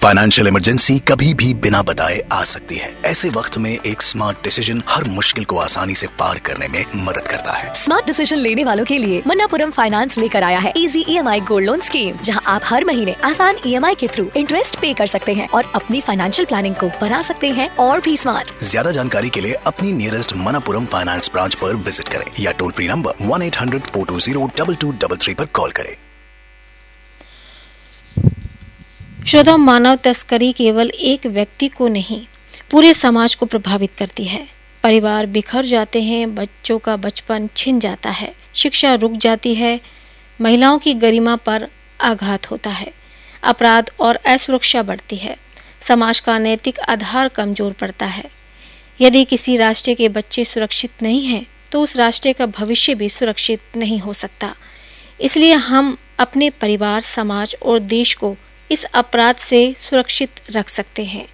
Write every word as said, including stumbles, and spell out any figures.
Financial emergency कभी भी बिना बताए आ सकती है। ऐसे वक्त में एक स्मार्ट डिसीजन हर मुश्किल को आसानी से पार करने में मदद करता है। स्मार्ट डिसीजन लेने वालों के लिए मन्नापुरम फाइनेंस लेकर आया है easy EMI gold loan scheme, जहां आप हर महीने आसान ईएमआई के थ्रू इंटरेस्ट पे कर सकते हैं और अपनी फाइनेंशियल प्लानिंग को बना सकते हैं और भी स्मार्ट। ज्यादा जानकारी के लिए अपनी नियरेस्ट मन्नापुरम फाइनेंस ब्रांच पर विजिट करें या toll free number one eight hundred four to zero double two double three पर कॉल करें। श्रोता, मानव तस्करी केवल एक व्यक्ति को नहीं, पूरे समाज को प्रभावित करती है। परिवार बिखर जाते हैं, बच्चों का बचपन छिन जाता है, शिक्षा रुक जाती है, महिलाओं की गरिमा पर आघात होता है, अपराध और असुरक्षा बढ़ती है, समाज का नैतिक आधार कमजोर पड़ता है। यदि किसी राष्ट्र के बच्चे सुरक्षित नहीं हैं, तो उस राष्ट्र का भविष्य भी सुरक्षित नहीं हो सकता। इसलिए हम अपने परिवार, समाज और देश को इस अपराध से सुरक्षित रख सकते हैं।